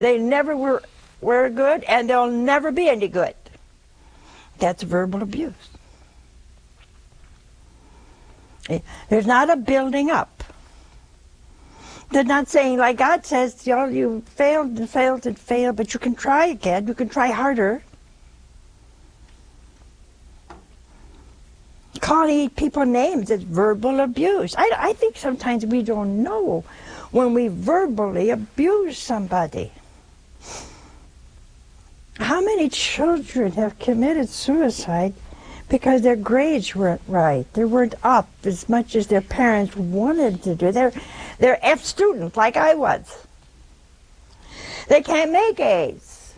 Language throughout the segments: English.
They never were good, and they'll never be any good. That's verbal abuse. There's not a building up. They're not saying, like God says, you know, you failed and failed and failed, but you can try again. You can try harder. Calling people names is verbal abuse. I think sometimes we don't know when we verbally abuse somebody. How many children have committed suicide because their grades weren't right? They weren't up as much as their parents wanted to do. They're F students like I was. They can't make A's.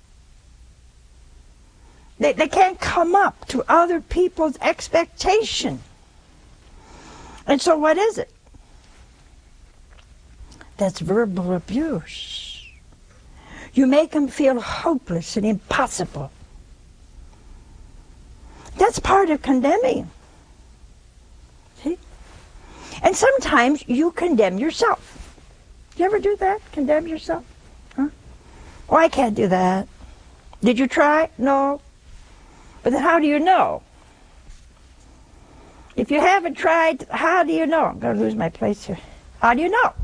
They can't come up to other people's expectation. And so what is it? That's verbal abuse. You make them feel hopeless and impossible. That's part of condemning. See? And sometimes you condemn yourself. You ever do that? Condemn yourself? Huh? Oh, I can't do that. Did you try? No. But then how do you know? If you haven't tried, how do you know? I'm going to lose my place here. How do you know?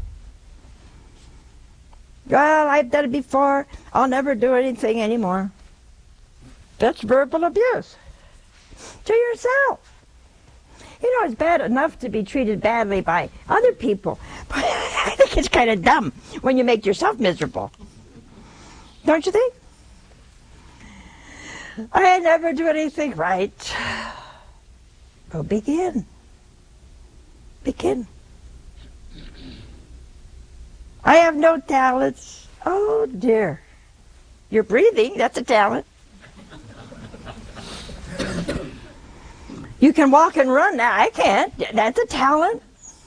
Well, I've done it before. I'll never do anything anymore. That's verbal abuse to yourself. You know, it's bad enough to be treated badly by other people, but I think it's kind of dumb when you make yourself miserable. Don't you think? I never do anything right. Well, begin. Begin. I have no talents. Oh dear. You're breathing, that's a talent. You can walk and run now. I can't. That's a talent.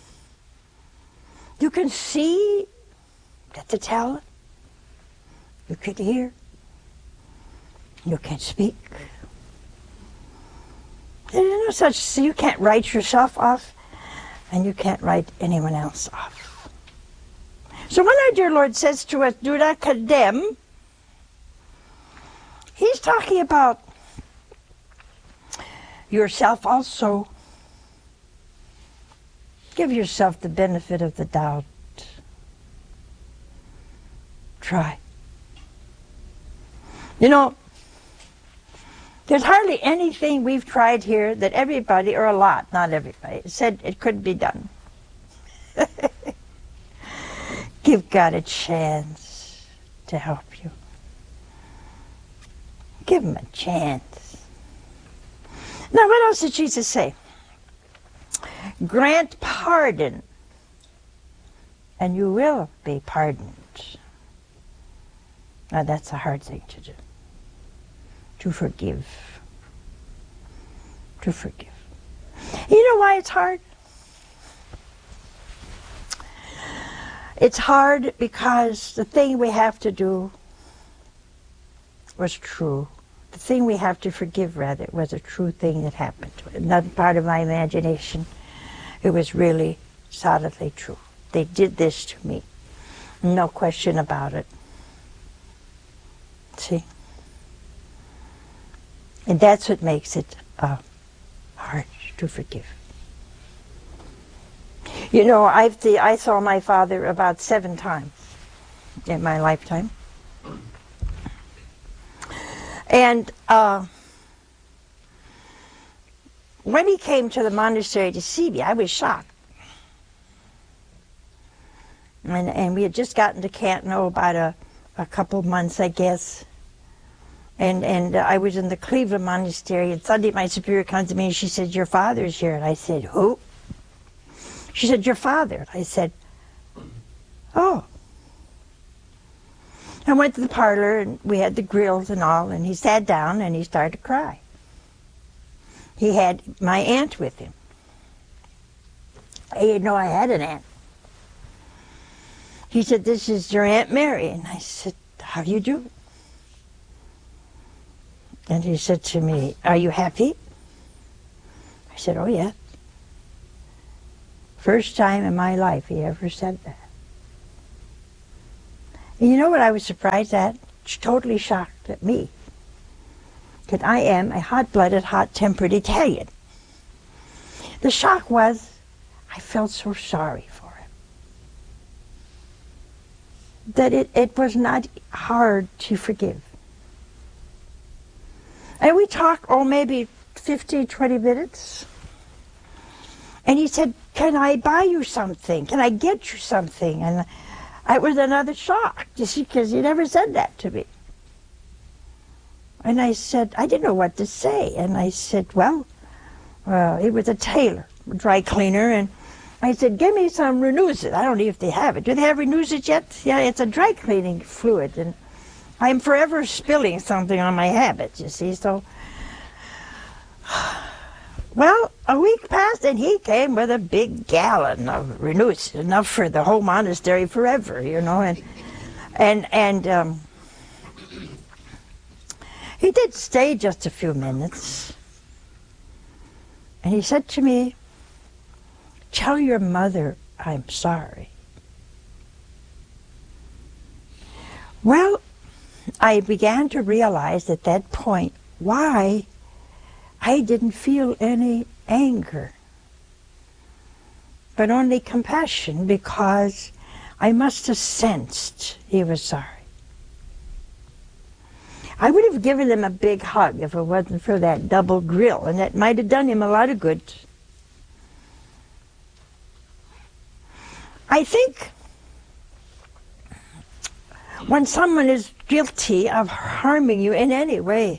You can see. That's a talent. You can hear. You can speak. There's no such, so you can't write yourself off, and you can't write anyone else off. So when our dear Lord says to us, do not condemn, He's talking about yourself also. Give yourself the benefit of the doubt. Try. You know, there's hardly anything we've tried here that everybody, or a lot, not everybody, said it couldn't be done. Give God a chance to help you. Give Him a chance. Now, what else did Jesus say? Grant pardon, and you will be pardoned. Now, that's a hard thing to do. To forgive. To forgive. You know why it's hard? It's hard because the thing we have to do was true. The thing we have to forgive, rather, was a true thing that happened. Not part of my imagination. It was really solidly true. They did this to me. No question about it. See? And that's what makes it hard to forgive. You know, I saw my father about 7 times in my lifetime. And when he came to the monastery to see me, I was shocked. And we had just gotten to Canton about a couple of months, I guess. And I was in the Cleveland Monastery, and Sunday my superior comes to me and she said, your father's here. And I said, who? She said, your father. I said, oh. I went to the parlor, and we had the grills and all, and he sat down and he started to cry. He had my aunt with him. I didn't know I had an aunt. He said, this is your Aunt Mary. And I said, how do you do? And he said to me, are you happy? I said, oh, yeah. First time in my life he ever said that. And you know what I was surprised at? Totally shocked at me. Because I am a hot-blooded, hot-tempered Italian. The shock was, I felt so sorry for him. That it was not hard to forgive. And we talked, maybe 15, 20 minutes. And he said, can I buy you something? Can I get you something? And it was another shock, you see, because he never said that to me. And I said, I didn't know what to say. And I said, well, he was a tailor, a dry cleaner, and I said, give me some Renuzit. I don't know if they have it. Do they have Renuzit yet? Yeah, it's a dry cleaning fluid, and I'm forever spilling something on my habits, you see, so. Well, a week passed, and he came with a big gallon of Renuzit, enough for the whole monastery forever, you know, and he did stay just a few minutes. And he said to me, tell your mother I'm sorry. Well, I began to realize at that point why I didn't feel any anger, but only compassion, because I must have sensed he was sorry. I would have given him a big hug if it wasn't for that double grill, and that might have done him a lot of good. I think when someone is guilty of harming you in any way,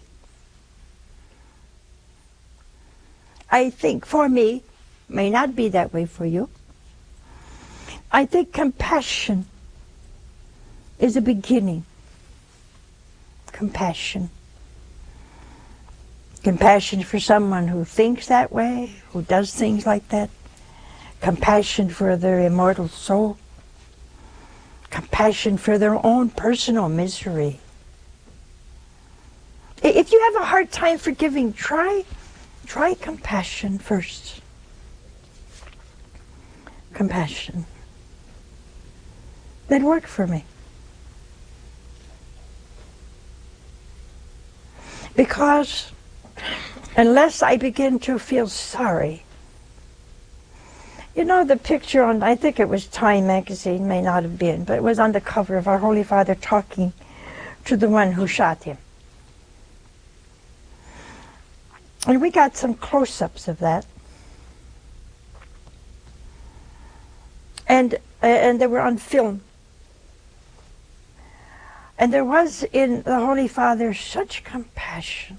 I think for me, may not be that way for you, I think compassion is a beginning. Compassion. Compassion for someone who thinks that way, who does things like that. Compassion for their immortal soul. Compassion for their own personal misery. If you have a hard time forgiving, try compassion first. Compassion. That worked for me. Because unless I begin to feel sorry, you know the picture on, I think it was Time magazine, may not have been, but it was on the cover of our Holy Father talking to the one who shot him. And we got some close-ups of that. And they were on film. And there was in the Holy Father such compassion.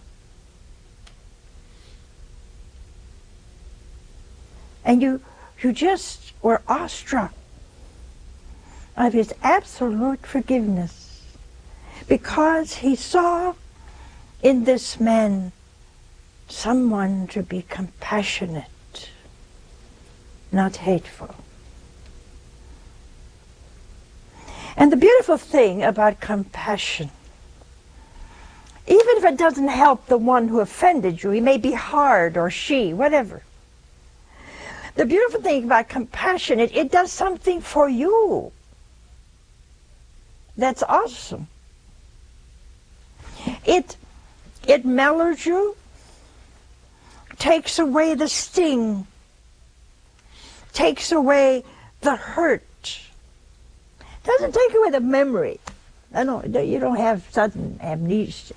And you just were awestruck of his absolute forgiveness, because he saw in this man someone to be compassionate, not hateful. And the beautiful thing about compassion, even if it doesn't help the one who offended you, he may be hard or she, whatever. The beautiful thing about compassion, it does something for you. That's awesome. It mellows you, takes away the sting, takes away the hurt. Doesn't take away the memory. You don't have sudden amnesia.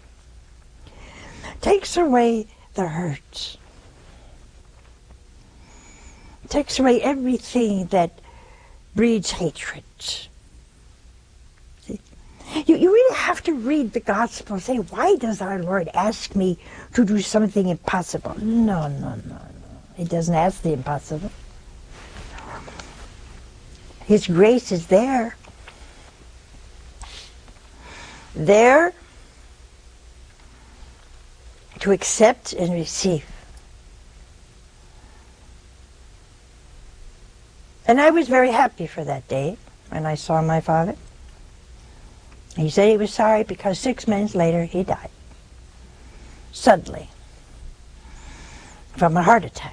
Takes away the hurt. Takes away everything that breeds hatred. See? You really have to read the gospel and say, why does our Lord ask me to do something impossible? No. He doesn't ask the impossible. His grace is there. There to accept and receive. And I was very happy for that day when I saw my father. He said he was sorry because 6 months later he died. Suddenly. From a heart attack.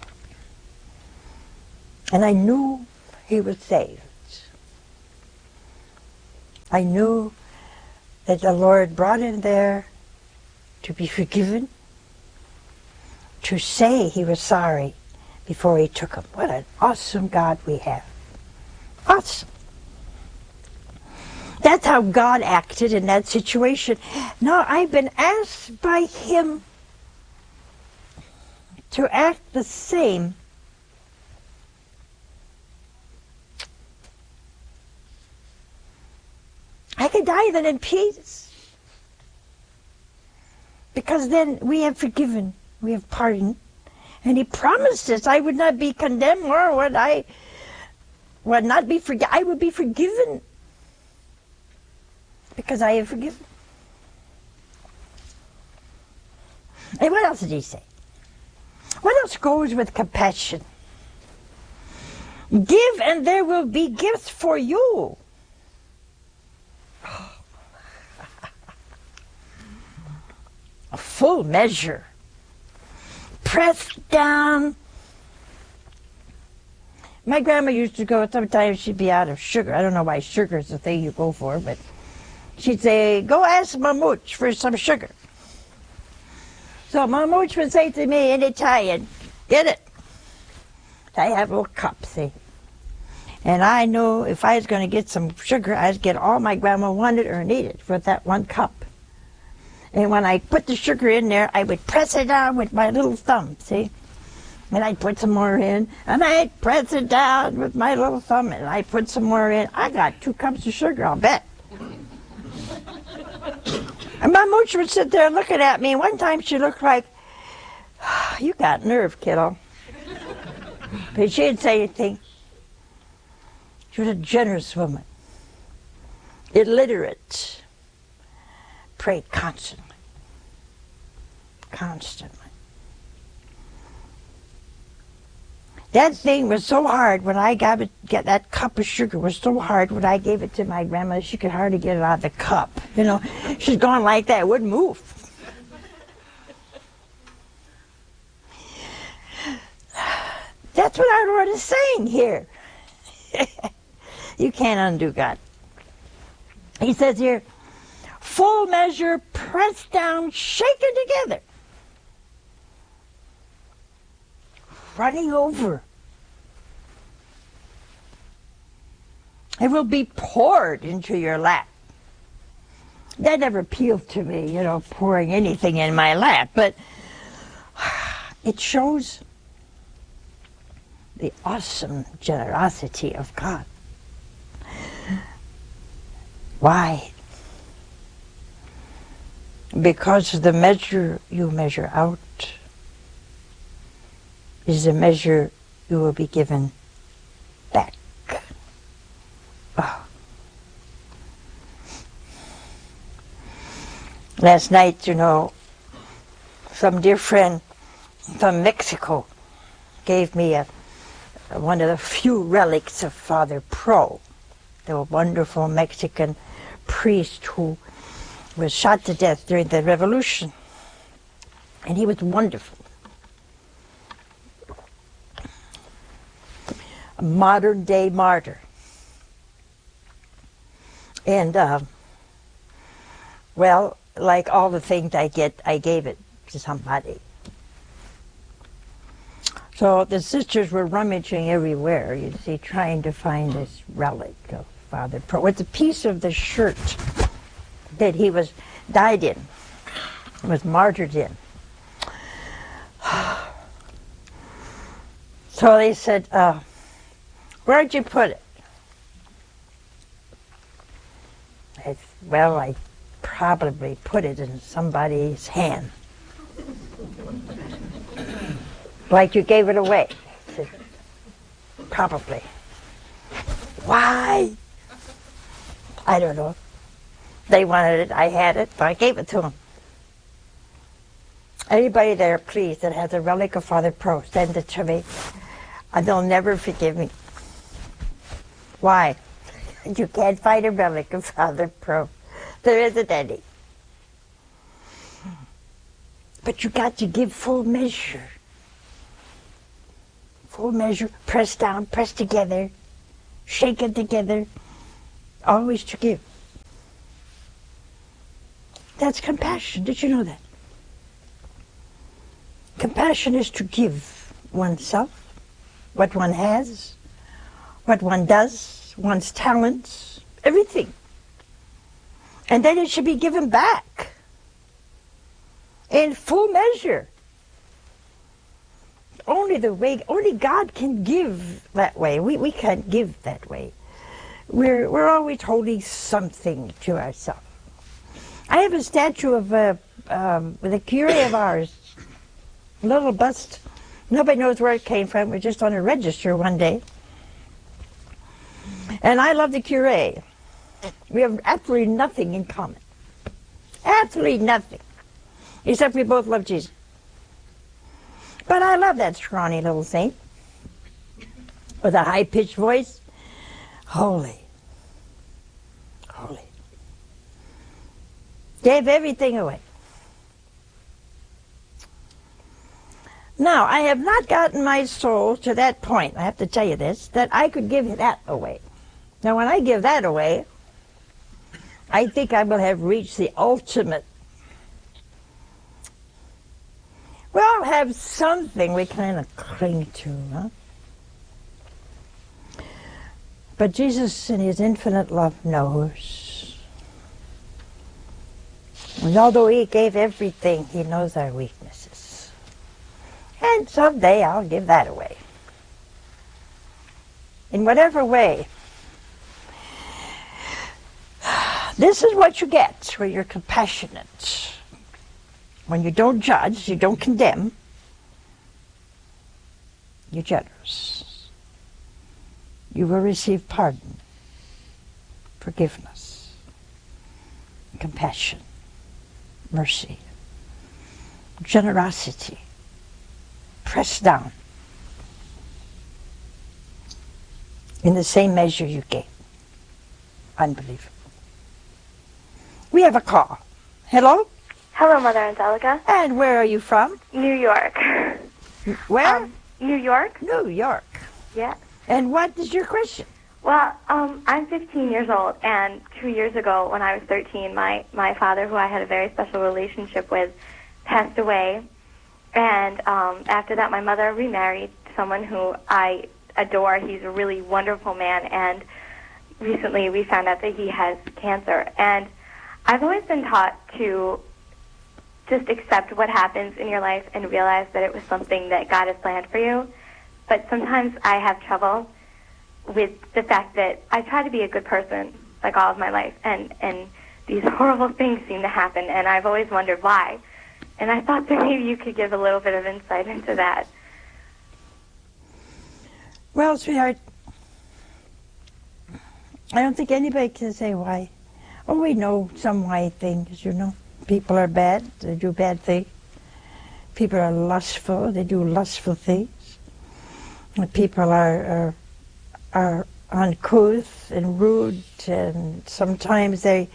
And I knew he was saved. I knew that the Lord brought him there to be forgiven, to say he was sorry before he took him. What an awesome God we have. Awesome. That's how God acted in that situation. Now, I've been asked by him to act the same. I could die then in peace. Because then we have forgiven, we have pardoned. And he promised us I would not be condemned, nor would I would not be forgiven. I would be forgiven. Because I have forgiven. And what else did he say? What else goes with compassion? Give and there will be gifts for you. A full measure. Pressed down. My grandma used to go, sometimes she'd be out of sugar. I don't know why sugar is the thing you go for, but she'd say, go ask Mamooch for some sugar. So Mamooch would say to me in Italian, get it. I have a little cup, see. And I knew if I was going to get some sugar, I'd get all my grandma wanted or needed for that one cup. And when I put the sugar in there, I would press it down with my little thumb, see? And I'd put some more in, and I'd press it down with my little thumb, and I'd put some more in. I got 2 cups of sugar, I'll bet. And my mooch would sit there looking at me, and one time she looked like, you got nerve, kiddo. But she didn't say anything. She was a generous woman, illiterate, prayed constantly. Constantly. That thing was so hard when I get that cup of sugar was so hard when I gave it to my grandmother, she could hardly get it out of the cup. You know, she's gone like that, wouldn't move. That's what our Lord is saying here. You can't undo God. He says here, full measure, pressed down, shaken together, running over. It will be poured into your lap. That never appealed to me, you know, pouring anything in my lap, but it shows the awesome generosity of God. Why? Because the measure you measure out is the measure you will be given back. Oh. Last night, you know, some dear friend from Mexico gave me one of the few relics of Father Pro, the wonderful Mexican priest who was shot to death during the revolution. And he was wonderful. A modern day martyr. And, well, like all the things I get, I gave it to somebody. So the sisters were rummaging everywhere, you see, trying to find this relic of Father Pro. It's a piece of the shirt that he was died in, was martyred in. So they said, where'd you put it? I said, well, I probably put it in somebody's hand. Like you gave it away. I said, probably. Why? I don't know. They wanted it, I had it, but I gave it to them. Anybody there, please, that has a relic of Father Pro, send it to me. They'll never forgive me. Why? You can't find a relic of Father Pro. There isn't any. But you got to give full measure. Full measure, pressed down, pressed together, shaken together, always to give. That's compassion. Did you know that? Compassion is to give oneself, what one has, what one does, one's talents, everything. And then it should be given back in full measure. Only God can give that way. We can't give that way. We're always holding something to ourselves. I have a statue of the curé of ours, a little bust. Nobody knows where it came from. We're just on a register one day. And I love the curé. We have absolutely nothing in common. Absolutely nothing. Except we both love Jesus. But I love that scrawny little saint with a high-pitched voice. Holy. Holy. Gave everything away. Now, I have not gotten my soul to that point, I have to tell you this, that I could give that away. Now, when I give that away, I think I will have reached the ultimate. We all have something we kind of cling to, huh? But Jesus, in his infinite love, knows. And although he gave everything, he knows our weaknesses. And someday I'll give that away. In whatever way. This is what you get when you're compassionate. When you don't judge, you don't condemn, you're generous. You will receive pardon, forgiveness, compassion, mercy, generosity, pressed down in the same measure you gave. Unbelievable. We have a call. Hello? Hello, Mother Angelica. And where are you from? New York. Where? New York. New York. Yeah. And what is your question? Well, I'm 15 years old, and 2 years ago, when I was 13, my father, who I had a very special relationship with, passed away. And after that, my mother remarried someone who I adore. He's a really wonderful man, and recently we found out that he has cancer. And I've always been taught to just accept what happens in your life and realize that it was something that God has planned for you. But sometimes I have trouble with the fact that I try to be a good person like all of my life, and these horrible things seem to happen, and I've always wondered why. And I thought that maybe you could give a little bit of insight into that. Well, sweetheart, I don't think anybody can say why. Oh, we know some why things, you know. People are bad, they do bad things. People are lustful, they do lustful things. And people are uncouth and rude, and sometimes they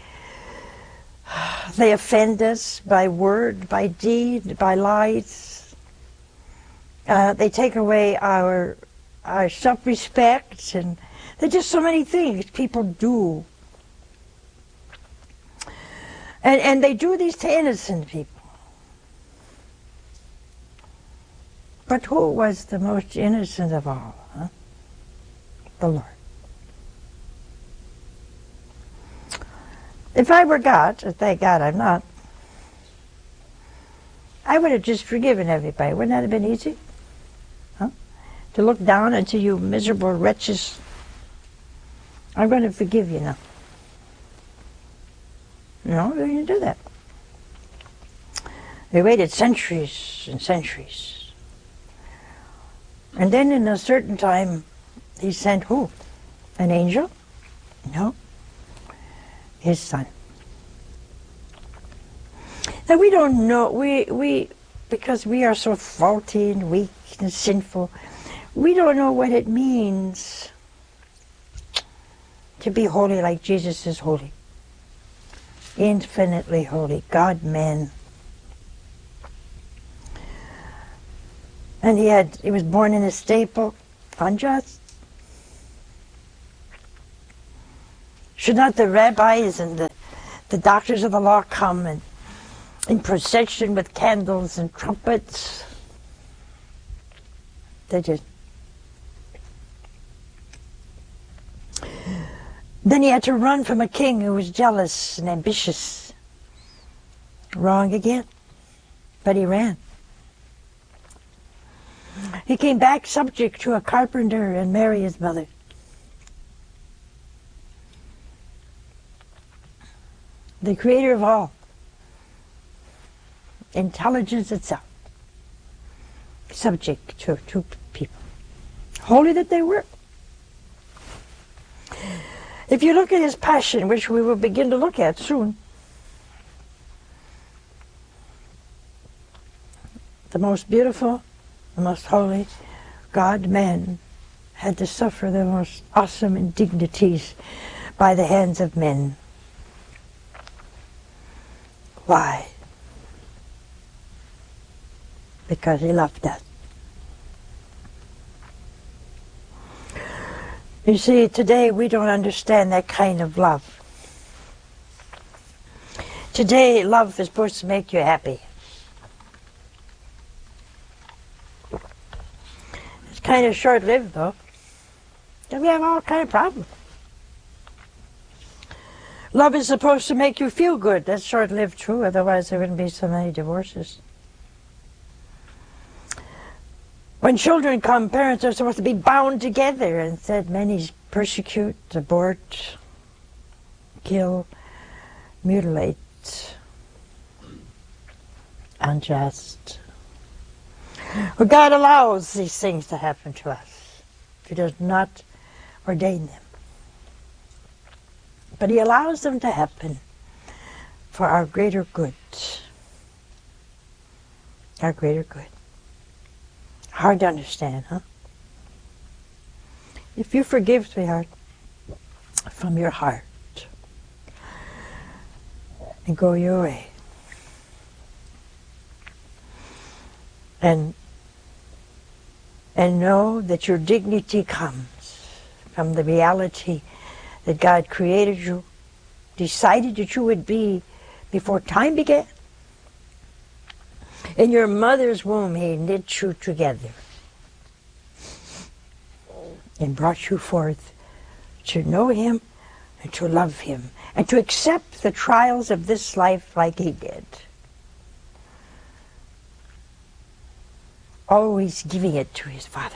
offend us by word, by deed, by lies. They take away our self-respect, and there's just so many things people do. And they do these to innocent people. But who was the most innocent of all? Huh? The Lord. If I were God, and thank God I'm not, I would have just forgiven everybody. Wouldn't that have been easy? Huh? To look down into you miserable wretches. I'm going to forgive you now. No, they didn't do that. They waited centuries and centuries. And then in a certain time, he sent who? An angel? No. His son. Now we don't know, we because we are so faulty and weak and sinful, we don't know what it means to be holy like Jesus is holy. Infinitely holy, God-man. And he was born in a stable, unjust. Should not the rabbis and the doctors of the law come and in procession with candles and trumpets. They did. Then he had to run from a king who was jealous and ambitious. Wrong again. But he ran. He came back subject to a carpenter and Mary his mother. The creator of all. Intelligence itself. Subject to two people. Holy that they were. If you look at his passion, which we will begin to look at soon, the most beautiful, the most holy God-man had to suffer the most awesome indignities by the hands of men. Why? Because he loved us. You see, today we don't understand that kind of love. Today, love is supposed to make you happy. It's kind of short-lived, though. We have all kind of problems. Love is supposed to make you feel good. That's short-lived, too. Otherwise, there wouldn't be so many divorces. When children come, parents are supposed to be bound together. Instead, many persecute, abort, kill, mutilate, unjust. Well, God allows these things to happen to us. He does not ordain them. But he allows them to happen for our greater good. Our greater good. Hard to understand, huh? If you forgive, sweetheart, from your heart, and go your way, and know that your dignity comes from the reality that God created you, decided that you would be before time began. In your mother's womb, he knit you together and brought you forth to know him and to love him and to accept the trials of this life like he did. Always giving it to his Father.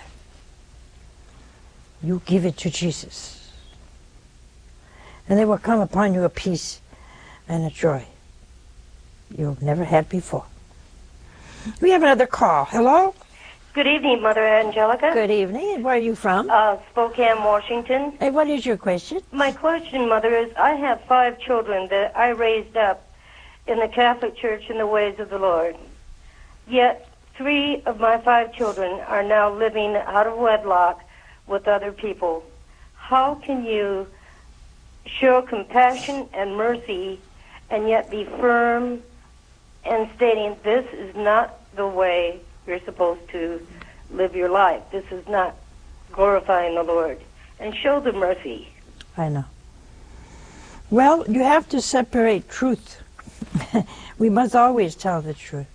You give it to Jesus. And there will come upon you a peace and a joy you've never had before. We have another call. Hello? Good evening, Mother Angelica. Good evening. Where are you from? Spokane, Washington. Hey, what is your question? My question, Mother, is I have 5 children that I raised up in the Catholic Church in the ways of the Lord. Yet 3 of my 5 children are now living out of wedlock with other people. How can you show compassion and mercy and yet be firm and stating this is not the way you're supposed to live your life. This is not glorifying the Lord. And show the mercy. I know. Well, you have to separate truth. We must always tell the truth.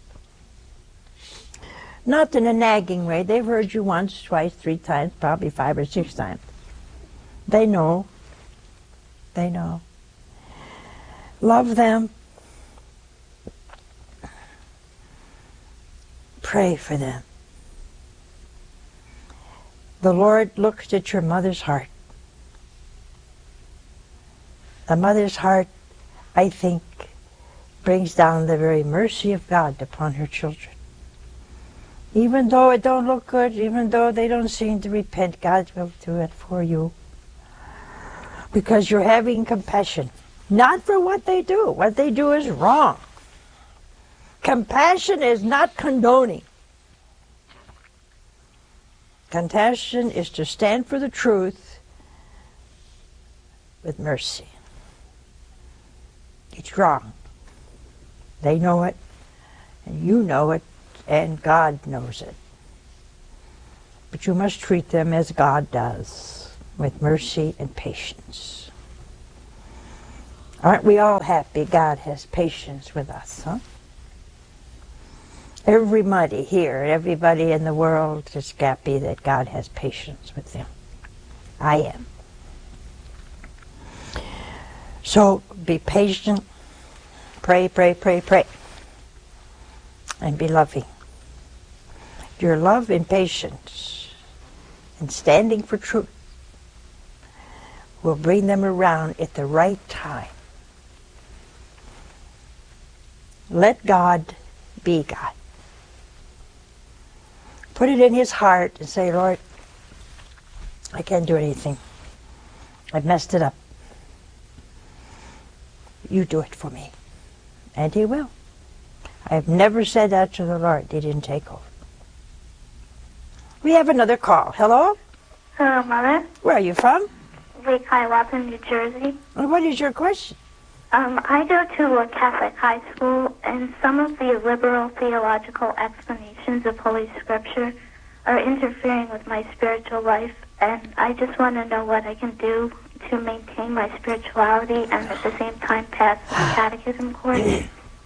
Not in a nagging way. They've heard you once, twice, 3 times, probably 5 or 6 times. They know. They know. Love them. Pray for them. The Lord looked at your mother's heart. A mother's heart, I think, brings down the very mercy of God upon her children. Even though it don't look good, even though they don't seem to repent, God will do it for you. Because you're having compassion. Not for what they do. What they do is wrong. Compassion is not condoning. Compassion is to stand for the truth with mercy. It's wrong. They know it, and you know it, and God knows it. But you must treat them as God does, with mercy and patience. Aren't we all happy God has patience with us, huh? Everybody here, everybody in the world is happy that God has patience with them. I am. So be patient, pray, pray, pray, pray, and be loving. Your love and patience and standing for truth will bring them around at the right time. Let God be God. Put it in his heart and say, Lord, I can't do anything. I've messed it up. You do it for me. And he will. I've never said that to the Lord. He didn't take over. We have another call. Hello? Hello, Mother. Where are you from? Lake Hiawatha, New Jersey. And what is your question? I go to a Catholic high school, and some of the liberal theological explanations of Holy Scripture are interfering with my spiritual life, and I just want to know what I can do to maintain my spirituality and at the same time pass the catechism course.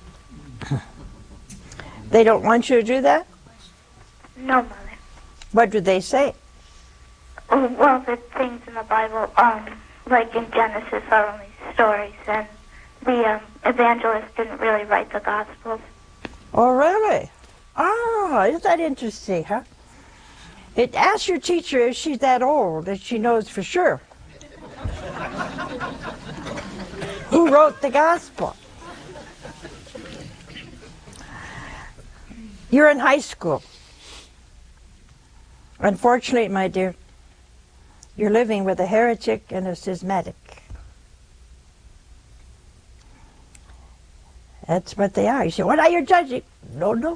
They don't want you to do that? No, Mother. What do they say? Oh, well, the things in the Bible, like in Genesis, are only stories, and the evangelist didn't really write the Gospels. Oh, really? Oh, isn't that interesting, huh? Ask your teacher if she's that old, that she knows for sure. Who wrote the Gospel? You're in high school. Unfortunately, my dear, you're living with a heretic and a schismatic. That's what they are. You say, what are you judging? No, no.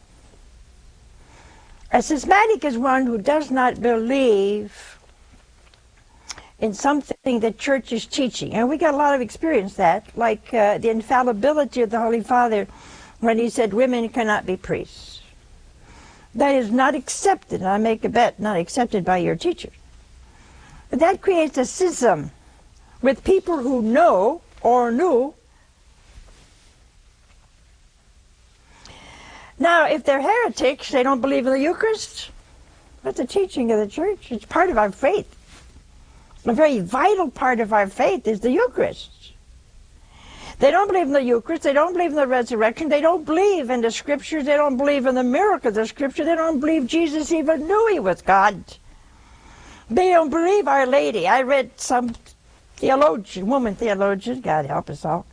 A schismatic is one who does not believe in something the church is teaching. And we got a lot of experience that, like the infallibility of the Holy Father when he said women cannot be priests. That is not accepted, I make a bet, not accepted by your teacher. But that creates a schism with people who know or knew. Now, if they're heretics, they don't believe in the Eucharist. That's the teaching of the church. It's part of our faith. A very vital part of our faith is the Eucharist. They don't believe in the Eucharist. They don't believe in the resurrection. They don't believe in the Scriptures. They don't believe in the miracles of the Scripture. They don't believe Jesus even knew he was God. They don't believe Our Lady. I read some theologian, woman theologian, God help us all,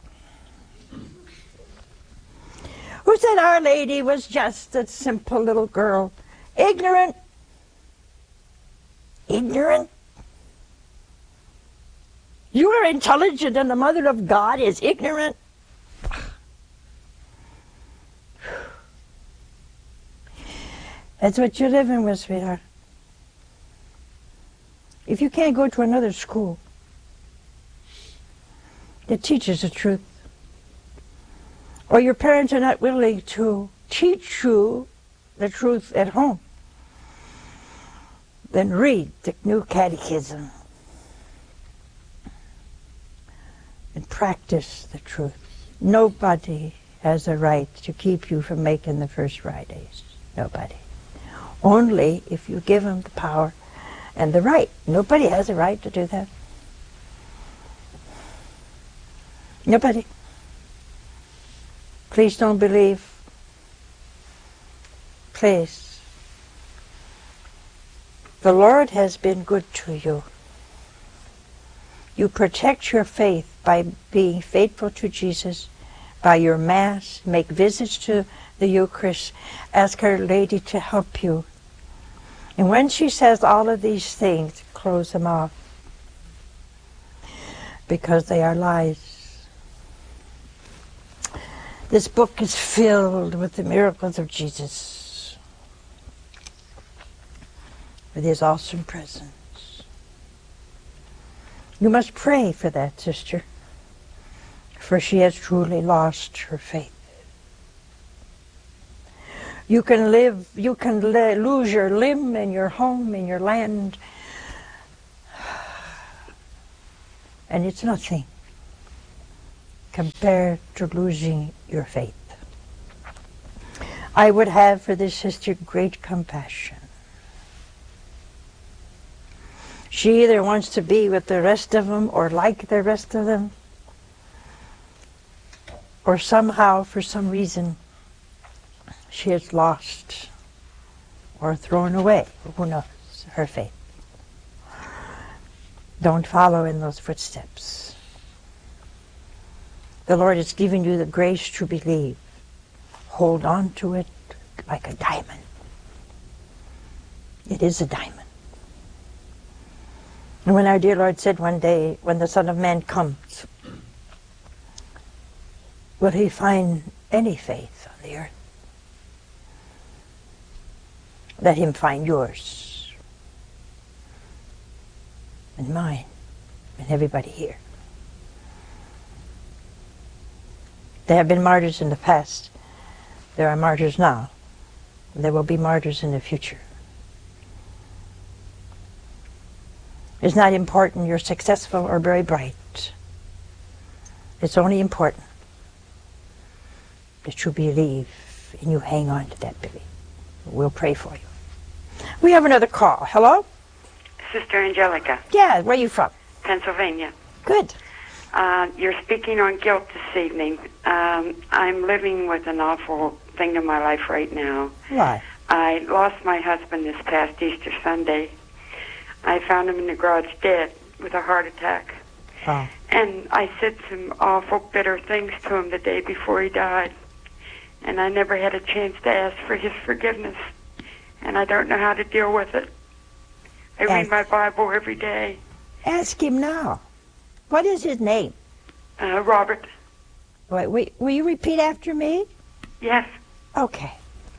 who said Our Lady was just a simple little girl. Ignorant. Ignorant. You are intelligent and the Mother of God is ignorant. That's what you're living with, sweetheart. If you can't go to another school that teaches the truth, or your parents are not willing to teach you the truth at home, then read the New Catechism and practice the truth. Nobody has a right to keep you from making the First Fridays. Nobody. Only if you give them the power and the right. Nobody has a right to do that. Nobody. Please don't believe. Please. The Lord has been good to you. You protect your faith by being faithful to Jesus, by your Mass, make visits to the Eucharist, ask Our Lady to help you. And when she says all of these things, close them off, because they are lies. This book is filled with the miracles of Jesus, with his awesome presence. You must pray for that, sister, for she has truly lost her faith. You can lose your limb and your home and your land, and it's nothing compared to losing your faith. I would have for this sister great compassion. She either wants to be with the rest of them or like the rest of them, or somehow, for some reason, she has lost or thrown away, who knows, her faith. Don't follow in those footsteps. The Lord has given you the grace to believe. Hold on to it like a diamond. It is a diamond. And when our dear Lord said one day, when the Son of Man comes, will he find any faith on the earth? Let him find yours and mine and everybody here. There have been martyrs in the past. There are martyrs now. There will be martyrs in the future. It's not important you're successful or very bright. It's only important that you believe and you hang on to that belief. We'll pray for you. We have another call. Hello? Sister Angelica. Yeah, where are you from? Pennsylvania. Good. You're speaking on guilt this evening. I'm living with an awful thing in my life right now. Why? I lost my husband this past Easter Sunday. I found him in the garage dead with a heart attack. Oh. And I said some awful bitter things to him the day before he died. And I never had a chance to ask for his forgiveness. And I don't know how to deal with it. I read my Bible every day. Ask him now. What is his name? Robert. Wait, will you repeat after me? Yes. Okay.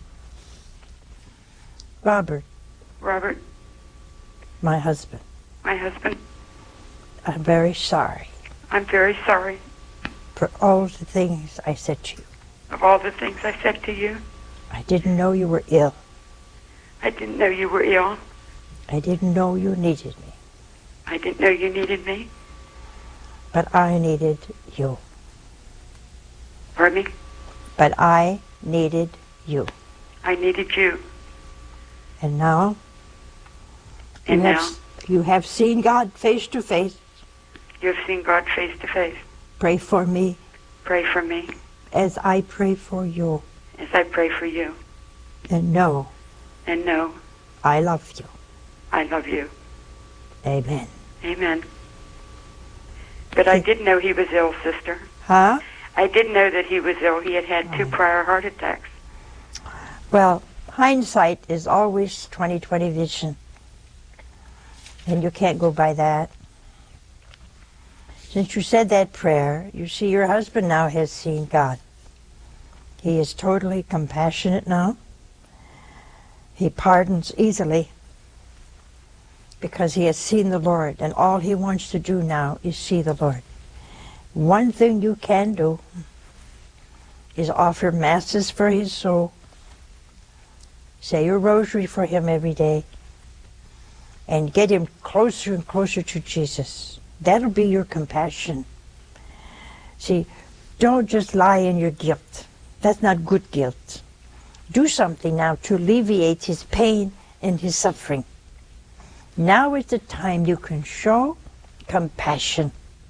Robert. Robert. My husband. My husband. I'm very sorry. I'm very sorry. For all the things I said to you. Of all the things I said to you. I didn't know you were ill. I didn't know you were ill. I didn't know you needed me. I didn't know you needed me. But I needed you. Pardon me? But I needed you. I needed you. And now? And you have seen God face to face. You have seen God face to face. Pray for me. Pray for me. As I pray for you. As I pray for you. And know. And know. I love you. I love you. Amen. Amen. But I did know he was ill, sister. Huh? I did know that he was ill. He had had 2 prior heart attacks. Well, hindsight is always 20/20 vision. And you can't go by that. Since you said that prayer, you see your husband now has seen God. He is totally compassionate now. He pardons easily because he has seen the Lord, and all he wants to do now is see the Lord. One thing you can do is offer masses for his soul. Say your rosary for him every day and get him closer and closer to Jesus. That'll be your compassion. See, don't just lie in your guilt. That's not good guilt. Do something now to alleviate his pain and his suffering. Now is the time you can show compassion.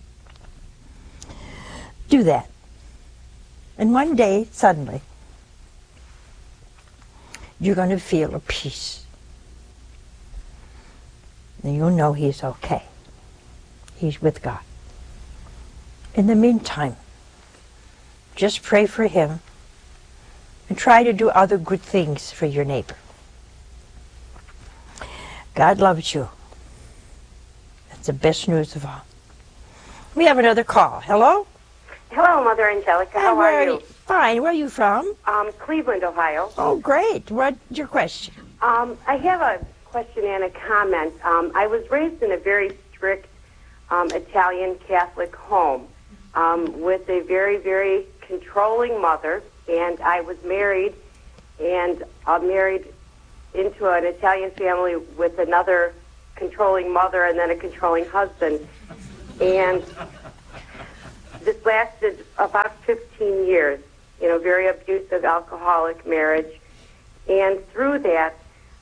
Do that. And one day, suddenly, you're going to feel a peace. And you'll know he's okay. He's with God. In the meantime, just pray for him and try to do other good things for your neighbor. God loves you. That's the best news of all. We have another call. Hello? Hello, Mother Angelica. How are you? Fine. Where are you from? Cleveland, Ohio. Oh, great. What's your question? I have a question and a comment. I was raised in a very strict Italian Catholic home with a very, very controlling mother, and I was married into an Italian family with another controlling mother and then a controlling husband. And this lasted about 15 years, very abusive. alcoholic marriage. And through that,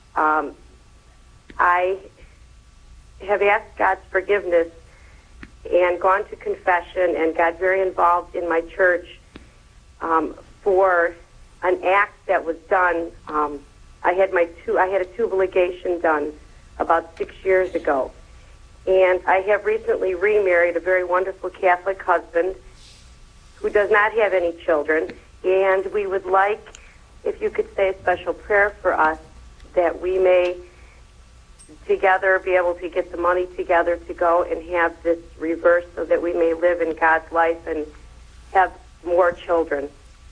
I have asked God's forgiveness and gone to confession and got very involved in my church for an act that was done. I had a tubal ligation done about 6 years ago. And I have recently remarried a very wonderful Catholic husband who does not have any children. And we would like, if you could say a special prayer for us, that we may together be able to get the money together to go and have this reversed so that we may live in God's life and have more children.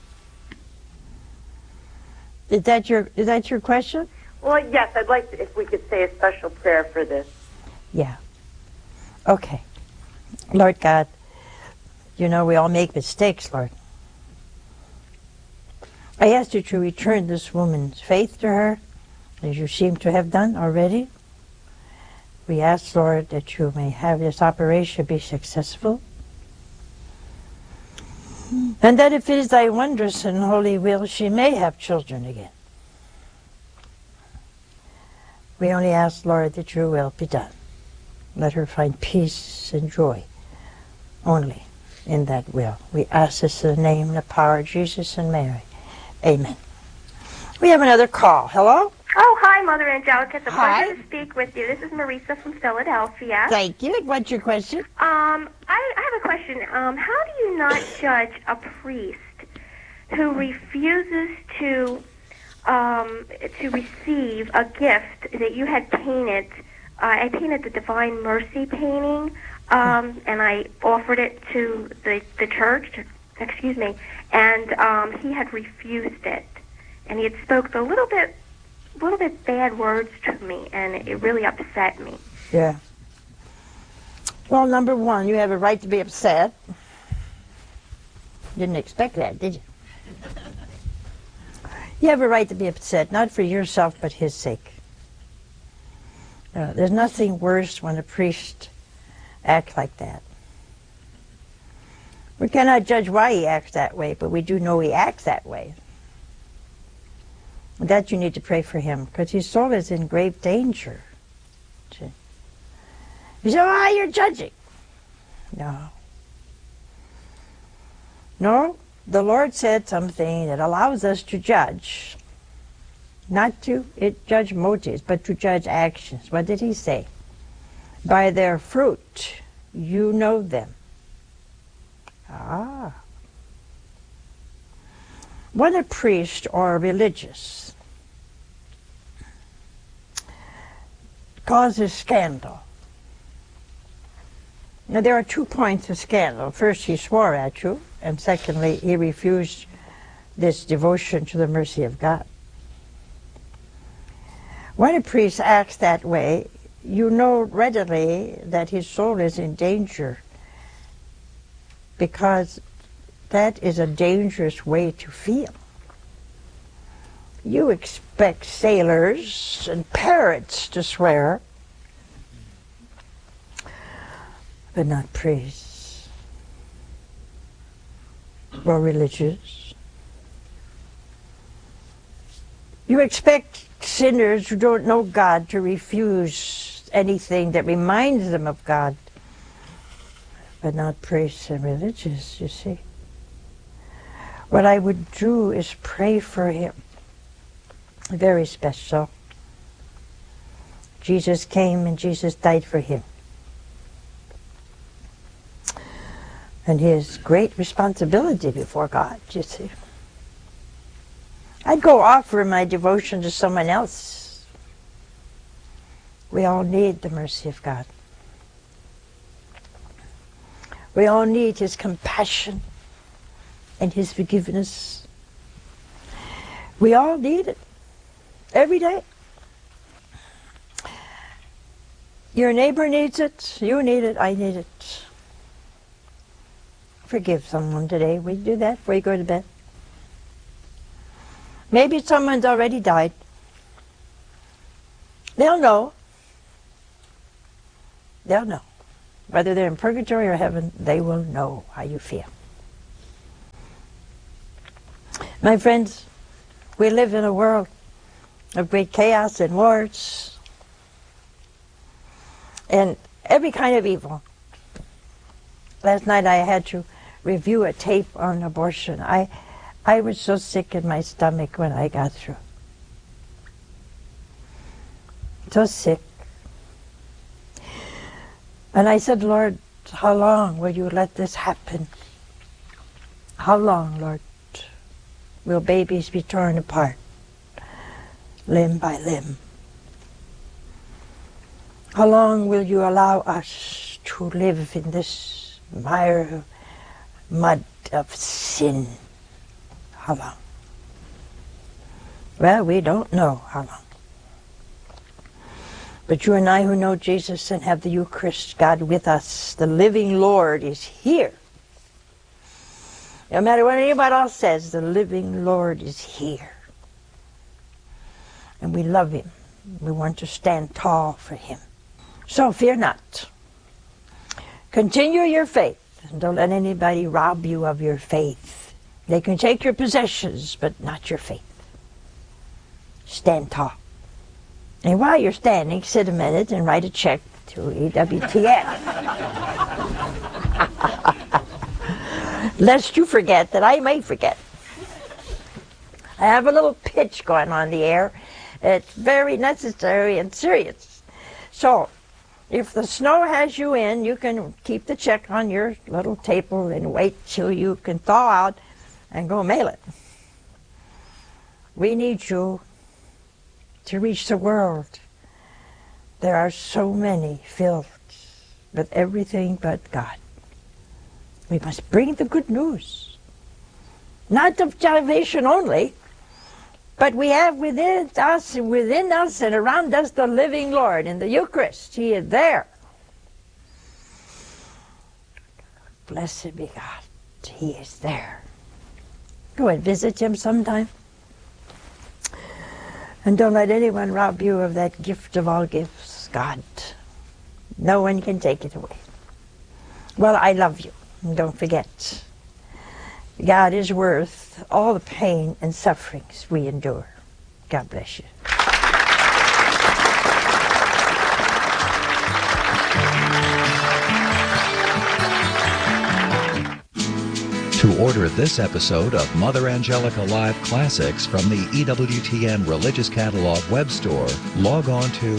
Is that your question? Well, yes, I'd like to, if we could say a special prayer for this. Yeah. Okay. Lord God, you know we all make mistakes, Lord. I ask you to return this woman's faith to her, as you seem to have done already. We ask, Lord, that you may have this operation be successful, and that if it is thy wondrous and holy will, she may have children again. We only ask, Lord, that your will be done. Let her find peace and joy only in that will. We ask this in the name and the power of Jesus and Mary. Amen. We have another call. Hello? Oh, hi, Mother Angelica. It's a Hi. pleasure to speak with you. This is Marisa from Philadelphia. Thank you. What's your question? I have a question. How do you not judge a priest who refuses to receive a gift that you had painted? I painted the Divine Mercy painting, and I offered it to the church. Excuse me, and he had refused it, and he had spoke a little bit bad words to me, and it really upset me. Yeah. Well, number one, you have a right to be upset. Didn't expect that, did you? You have a right to be upset, not for yourself, but his sake. There's nothing worse when a priest acts like that. We cannot judge why he acts that way, but we do know he acts that way. That you need to pray for him, because his soul is in grave danger. See? You say, oh, you're judging. No. No, the Lord said something that allows us to judge. Not to judge motives, but to judge actions. What did he say? By their fruit you know them. Ah. When a priest or a religious causes scandal. Now there are 2 points of scandal. First, he swore at you, and secondly, he refused this devotion to the mercy of God. When a priest acts that way, you know readily that his soul is in danger, because that is a dangerous way to feel. You expect sailors and parrots to swear, but not priests or religious. You expect sinners who don't know God to refuse anything that reminds them of God, but not priests and religious, you see. What I would do is pray for him. Very special. Jesus came and Jesus died for him. And his great responsibility before God, you see. I'd go offer my devotion to someone else. We all need the mercy of God. We all need his compassion and his forgiveness. We all need it. Every day. Your neighbor needs it. You need it. I need it. Forgive someone today. Will you do that before you go to bed? Maybe someone's already died. They'll know. They'll know. Whether they're in purgatory or heaven, they will know how you feel. My friends, we live in a world of great chaos and wars and every kind of evil. Last night I had to review a tape on abortion. I was so sick in my stomach when I got through. So sick. And I said, Lord, how long will you let this happen? How long, Lord, will babies be torn apart, limb by limb? How long will you allow us to live in this mire, mud of sin? How long? Well, we don't know how long. But you and I who know Jesus and have the Eucharist, God with us, the living Lord is here. No matter what anybody else says, the living Lord is here. And we love him. We want to stand tall for him. So fear not. Continue your faith, and don't let anybody rob you of your faith. They can take your possessions, but not your faith. Stand tall. And while you're standing, sit a minute and write a check to EWTN. Lest you forget that I may forget. I have a little pitch going on the air. It's very necessary and serious. So, if the snow has you in, you can keep the check on your little table and wait till you can thaw out and go mail it. We need you to reach the world. There are so many filled with everything but God. We must bring the good news. Not of salvation only, but we have within us and around us the living Lord in the Eucharist. He is there. Blessed be God. He is there. Go and visit him sometime. And don't let anyone rob you of that gift of all gifts, God. No one can take it away. Well, I love you. And don't forget, God is worth all the pain and sufferings we endure. God bless you. To order this episode of Mother Angelica Live Classics from the EWTN Religious Catalog web store, log on to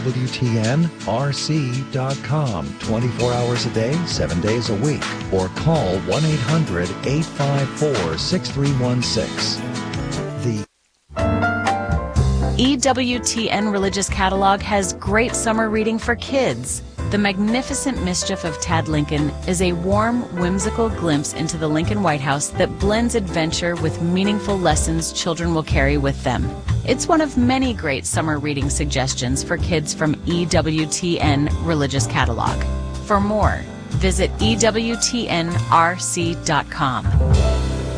EWTNRC.com 24 hours a day, 7 days a week, or call 1-800-854-6316. The EWTN Religious Catalog has great summer reading for kids. The Magnificent Mischief of Tad Lincoln is a warm, whimsical glimpse into the Lincoln White House that blends adventure with meaningful lessons children will carry with them. It's one of many great summer reading suggestions for kids from EWTN Religious Catalog. For more, visit EWTNRC.com.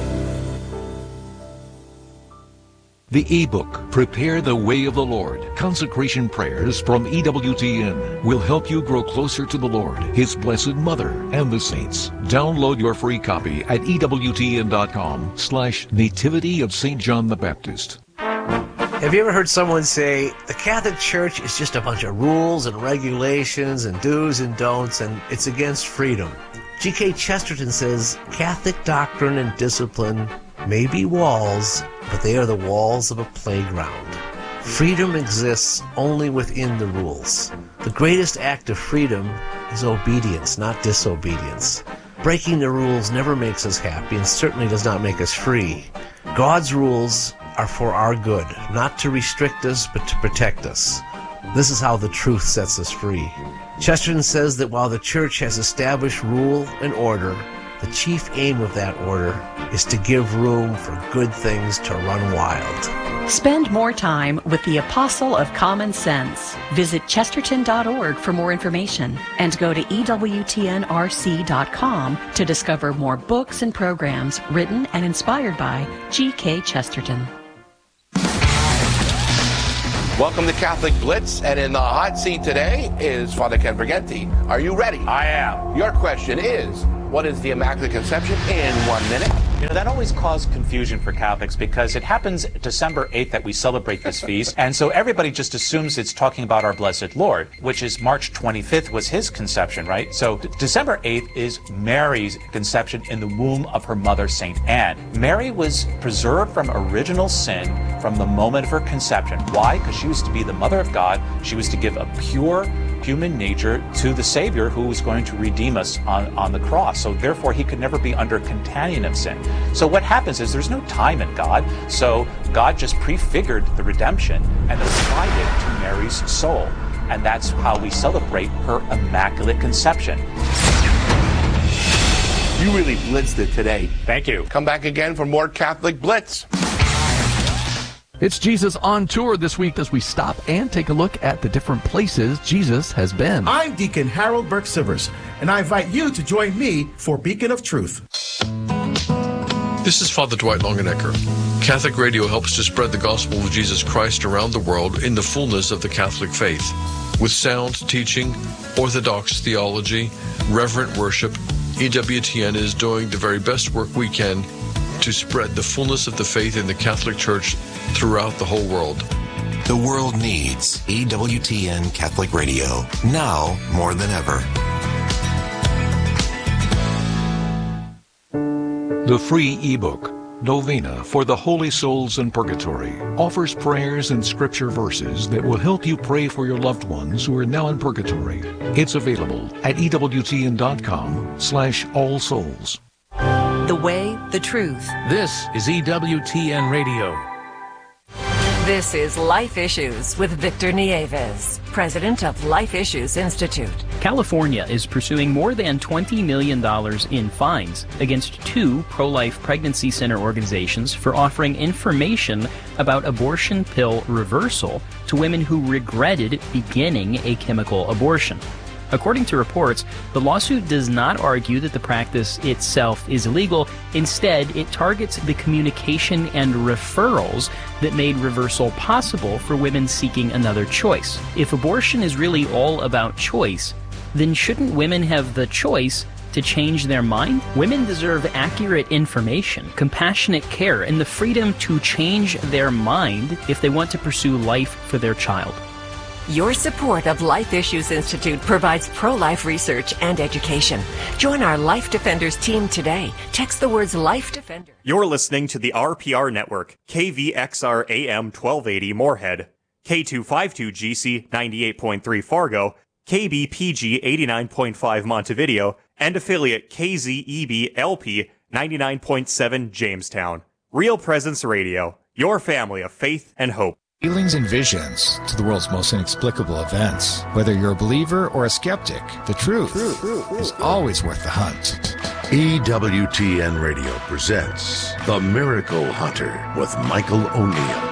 The ebook, Prepare the Way of the Lord, Consecration Prayers from EWTN, will help you grow closer to the Lord, His Blessed Mother, and the saints. Download your free copy at EWTN.com/Nativity of St. John the Baptist. Have you ever heard someone say, the Catholic Church is just a bunch of rules and regulations and do's and don'ts, and it's against freedom? G.K. Chesterton says, Catholic doctrine and discipline may be walls, but they are the walls of a playground. Freedom exists only within the rules. The greatest act of freedom is obedience, not disobedience. Breaking the rules never makes us happy and certainly does not make us free. God's rules are for our good, not to restrict us, but to protect us. This is how the truth sets us free. Chesterton says that while the Church has established rule and order, the chief aim of that order is to give room for good things to run wild. Spend more time with the Apostle of Common Sense. Visit chesterton.org for more information and go to EWTNRC.com to discover more books and programs written and inspired by G.K. Chesterton. Welcome to Catholic Blitz, and in the hot seat today is Father Ken Briganti. Are you ready? I am. Your question is, what is the Immaculate Conception in 1 minute? You know, that always caused confusion for Catholics because it happens December 8th that we celebrate this feast, and so everybody just assumes it's talking about our Blessed Lord, which is March 25th was his conception, right? So December 8th is Mary's conception in the womb of her mother, St. Anne. Mary was preserved from original sin from the moment of her conception. Why? Because she was to be the mother of God. She was to give a pure human nature to the Savior who was going to redeem us on the cross. So therefore, he could never be under contagion of sin. So what happens is there's no time in God. So God just prefigured the redemption and applied it to Mary's soul. And that's how we celebrate her Immaculate Conception. You really blitzed it today. Thank you. Come back again for more Catholic Blitz. It's Jesus on Tour this week as we stop and take a look at the different places Jesus has been. I'm Deacon Harold Burke-Sivers, and I invite you to join me for Beacon of Truth. This is Father Dwight Longenecker. Catholic Radio helps to spread the gospel of Jesus Christ around the world in the fullness of the Catholic faith. With sound teaching, orthodox theology, reverent worship, EWTN is doing the very best work we can to spread the fullness of the faith in the Catholic Church throughout the whole world. The world needs EWTN Catholic Radio, now more than ever. The free ebook, Novena for the Holy Souls in Purgatory, offers prayers and scripture verses that will help you pray for your loved ones who are now in purgatory. It's available at EWTN.com/allsouls. The way, the truth. This is EWTN Radio. This is Life Issues with Victor Nieves, president of Life Issues Institute. California is pursuing more than $20 million in fines against 2 pro-life pregnancy center organizations for offering information about abortion pill reversal to women who regretted beginning a chemical abortion. According to reports, the lawsuit does not argue that the practice itself is illegal. Instead, it targets the communication and referrals that made reversal possible for women seeking another choice. If abortion is really all about choice, then shouldn't women have the choice to change their mind? Women deserve accurate information, compassionate care, and the freedom to change their mind if they want to pursue life for their child. Your support of Life Issues Institute provides pro-life research and education. Join our Life Defenders team today. Text the words Life Defender. You're listening to the RPR Network, KVXR AM 1280 Moorhead, K252GC 98.3 Fargo, KBPG 89.5 Montevideo, and affiliate KZEB LP 99.7 Jamestown. Real Presence Radio, your family of faith and hope. Feelings and visions to the world's most inexplicable events. Whether you're a believer or a skeptic, the truth is always worth the hunt. EWTN Radio presents The Miracle Hunter with Michael O'Neill.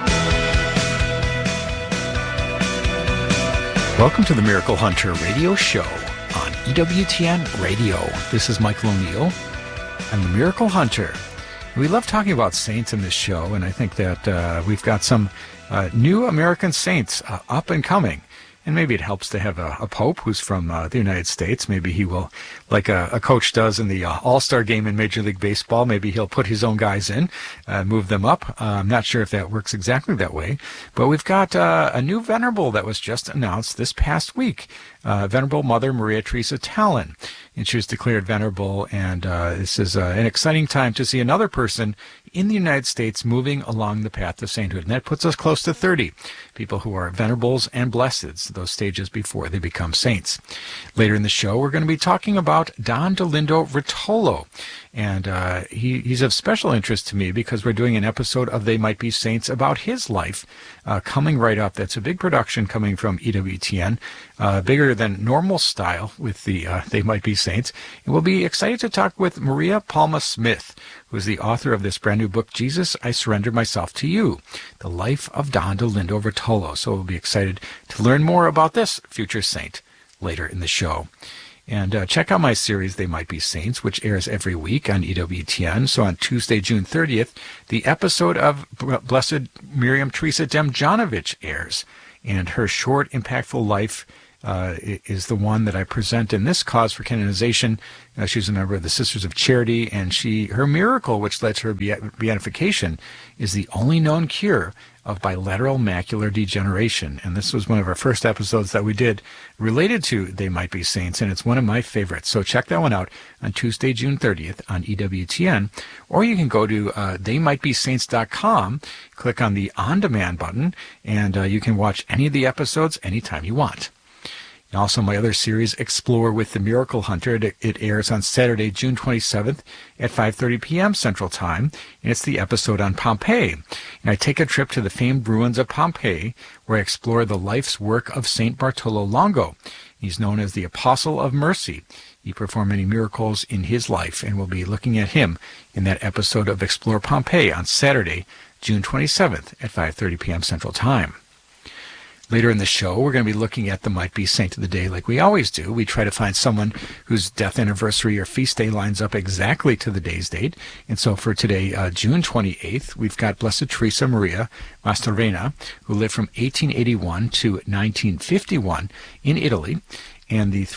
Welcome to the Miracle Hunter radio show on EWTN Radio. This is Michael O'Neill. I'm the Miracle Hunter. We love talking about saints in this show, and I think that we've got some new American saints up and coming. And maybe it helps to have a pope who's from the United States. Maybe he will, like a coach does in the All-Star game in Major League Baseball, maybe he'll put his own guys in, move them up. I'm not sure if that works exactly that way. But we've got a new venerable that was just announced this past week. Venerable Mother Maria Teresa Tallon. And she was declared venerable, and this is an exciting time to see another person in the United States moving along the path of sainthood. And that puts us close to 30 people who are venerables and blesseds, those stages before they become saints. Later in the show, we're going to be talking about Don Dolindo Rotolo. And he's of special interest to me because we're doing an episode of They Might Be Saints about his life coming right up. That's a big production coming from EWTN, bigger than normal style with the They Might Be Saints. And we'll be excited to talk with Maria Palma Smith, who is the author of this brand new book, Jesus, I Surrender Myself to You, The Life of Don Dolindo Rotolo. So we'll be excited to learn more about this future saint later in the show. And check out my series, They Might Be Saints, which airs every week on EWTN. So on Tuesday, June 30th, the episode of Blessed Miriam Teresa Demjanovic airs. And her short, impactful life is the one that I present in this cause for canonization. She's a member of the Sisters of Charity, and her miracle, which led to her beatification, is the only known cure of bilateral macular degeneration. And this was one of our first episodes that we did related to They Might Be Saints, and it's one of my favorites. So check that one out on Tuesday, June 30th on EWTN, or you can go to theymightbesaints.com, click on the On-Demand button, and you can watch any of the episodes anytime you want. And also my other series, Explore with the Miracle Hunter. It airs on Saturday, June 27th at 5:30 p.m. Central Time, and it's the episode on Pompeii. And I take a trip to the famed ruins of Pompeii, where I explore the life's work of St. Bartolo Longo. He's known as the Apostle of Mercy. He performed many miracles in his life, and we'll be looking at him in that episode of Explore Pompeii on Saturday, June 27th at 5:30 p.m. Central Time. Later in the show, we're going to be looking at the Might Be Saint of the Day like we always do. We try to find someone whose death anniversary or feast day lines up exactly to the day's date. And so for today, June 28th, we've got Blessed Teresa Maria Mastrovenna, who lived from 1881 to 1951 in Italy. And the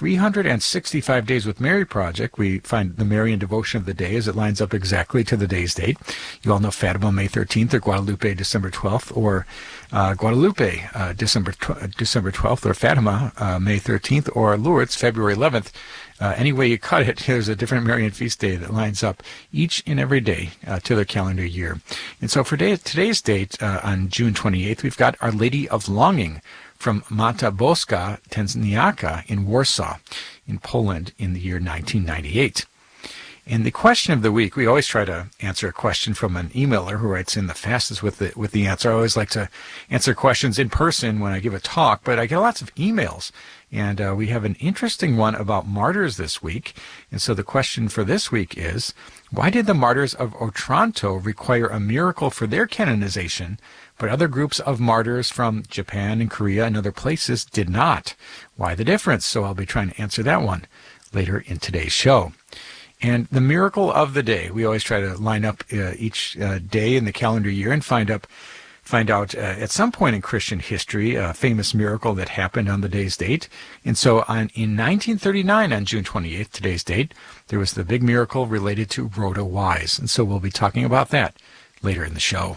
365 Days with Mary project, we find the Marian devotion of the day as it lines up exactly to the day's date. You all know Fatima, May 13th, or Guadalupe, December 12th, or Guadalupe, December 12th, or Fatima, May 13th, or Lourdes, February 11th. Any way you cut it, there's a different Marian feast day that lines up each and every day to their calendar year. And so for today's date, on June 28th, we've got Our Lady of Longing, from Mata Boska Tenzyniaka in Warsaw, in Poland, in the year 1998. And the question of the week, we always try to answer a question from an emailer who writes in the fastest with the answer. I always like to answer questions in person when I give a talk, but I get lots of emails. And we have an interesting one about martyrs this week. And so the question for this week is, why did the martyrs of Otranto require a miracle for their canonization, but other groups of martyrs from Japan and Korea and other places did not? Why the difference? So I'll be trying to answer that one later in today's show. And the miracle of the day, we always try to line up each day in the calendar year and find out at some point in Christian history a famous miracle that happened on the day's date. And so in 1939, on June 28th, today's date, there was the big miracle related to Rhoda Wise. And so we'll be talking about that later in the show.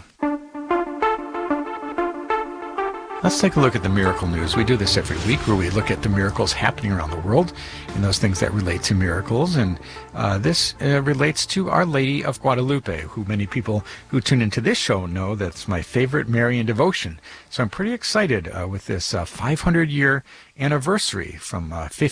Let's take a look at the miracle news. We do this every week where we look at the miracles happening around the world and those things that relate to miracles. And this relates to Our Lady of Guadalupe, who many people who tune into this show know that's my favorite Marian devotion. So I'm pretty excited with this 500-year anniversary from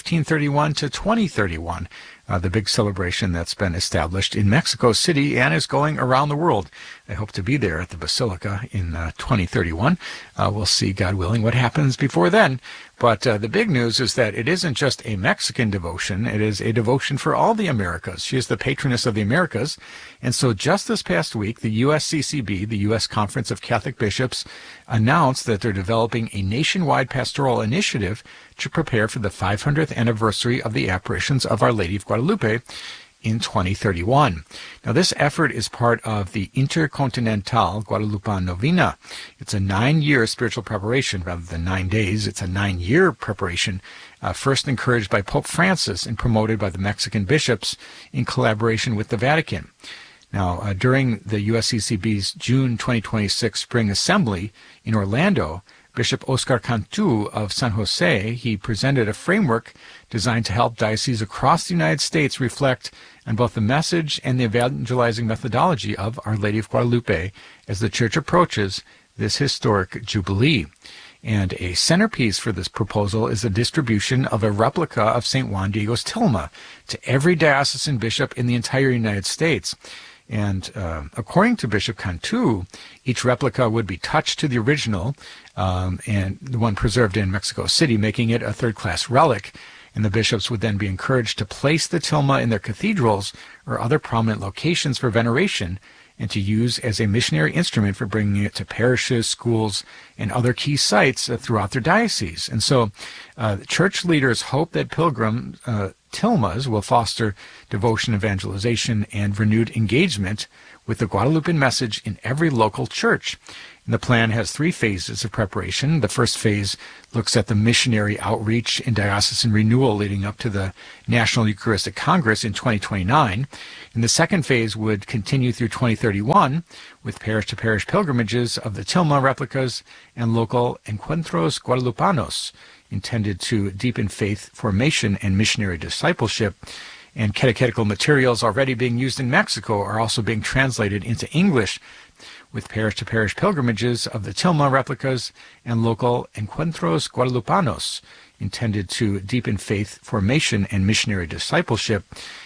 1531 to 2031. The big celebration that's been established in Mexico City and is going around the world. I hope to be there at the Basilica in 2031. We'll see, God willing, what happens before then. But the big news is that it isn't just a Mexican devotion. It is a devotion for all the Americas. She is the patroness of the Americas. And so just this past week, the USCCB, the U.S. Conference of Catholic Bishops, announced that they're developing a nationwide pastoral initiative to prepare for the 500th anniversary of the apparitions of Our Lady of Guadalupe in 2031. Now, this effort is part of the Intercontinental Guadalupan Novena. It's a 9-year spiritual preparation rather than 9 days. It's a 9-year preparation, first encouraged by Pope Francis and promoted by the Mexican bishops in collaboration with the Vatican. Now, during the USCCB's June 2026 Spring Assembly in Orlando, Bishop Oscar Cantu of San Jose, he presented a framework designed to help dioceses across the United States reflect on both the message and the evangelizing methodology of Our Lady of Guadalupe as the Church approaches this historic jubilee. And a centerpiece for this proposal is the distribution of a replica of St. Juan Diego's tilma to every diocesan bishop in the entire United States. And according to Bishop Cantu, each replica would be touched to the original, and the one preserved in Mexico City, making it a third-class relic. And the bishops would then be encouraged to place the tilma in their cathedrals or other prominent locations for veneration, and to use as a missionary instrument for bringing it to parishes, schools, and other key sites throughout their diocese. And so church leaders hope that pilgrim tilmas will foster devotion, evangelization, and renewed engagement with the Guadalupean message in every local church. And the plan has 3 phases of preparation. The first phase looks at the missionary outreach and diocesan renewal leading up to the National Eucharistic Congress in 2029. And the second phase would continue through 2031 with parish-to-parish pilgrimages of the Tilma replicas and local Encuentros Guadalupanos, intended to deepen faith formation and missionary discipleship. And catechetical materials already being used in Mexico are also being translated into English, with parish-to-parish pilgrimages of the Tilma replicas and local Encuentros Guadalupanos, intended to deepen faith formation and missionary discipleship.